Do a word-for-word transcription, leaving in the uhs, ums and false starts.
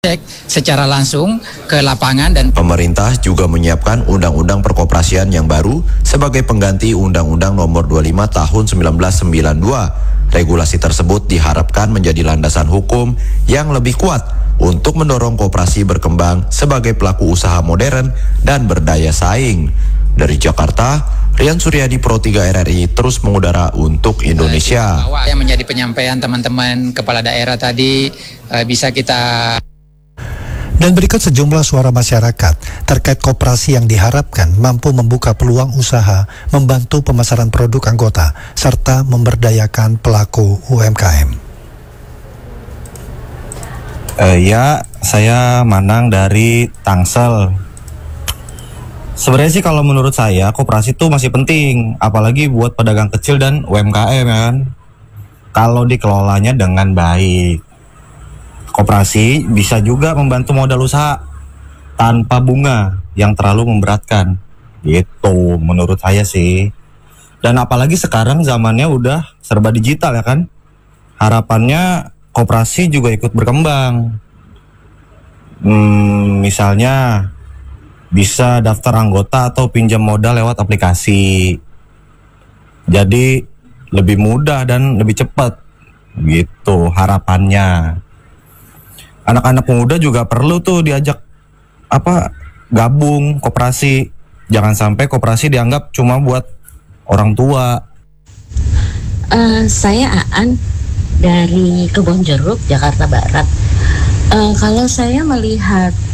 cek secara langsung ke lapangan. Dan pemerintah juga menyiapkan undang-undang perkoperasian yang baru sebagai pengganti Undang-Undang Nomor dua puluh lima Tahun seribu sembilan ratus sembilan puluh dua. Regulasi tersebut diharapkan menjadi landasan hukum yang lebih kuat untuk mendorong koperasi berkembang sebagai pelaku usaha modern dan berdaya saing. Dari Jakarta, Rian Suryadi, Pro tiga R R I, terus mengudara untuk Indonesia. Yang menjadi penyampaian teman-teman kepala daerah tadi bisa kita. Dan berikut sejumlah suara masyarakat terkait koperasi yang diharapkan mampu membuka peluang usaha, membantu pemasaran produk anggota, serta memberdayakan pelaku U M K M. Uh, ya, saya Manang dari Tangsel. Sebenarnya sih kalau menurut saya koperasi itu masih penting, apalagi buat pedagang kecil dan U M K M ya kan. Kalau dikelolanya dengan baik. Koperasi bisa juga membantu modal usaha tanpa bunga yang terlalu memberatkan. Gitu menurut saya sih. Dan apalagi sekarang zamannya udah serba digital ya kan. Harapannya koperasi juga ikut berkembang. Hmm, misalnya bisa daftar anggota atau pinjam modal lewat aplikasi. Jadi lebih mudah dan lebih cepat. Gitu harapannya. Anak-anak muda juga perlu tuh diajak apa gabung koperasi. Jangan sampai koperasi dianggap cuma buat orang tua. Uh, saya Aan dari Kebonjeruk, Jakarta Barat. Uh, kalau saya melihat